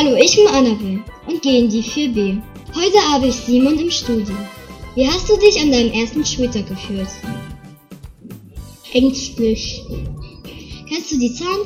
Hallo, ich bin Annabelle und gehe in die 4b. Heute habe ich Simon im Studio. Wie hast du dich an deinem ersten Schultag gefühlt? Ängstlich. Kennst du die Zahlen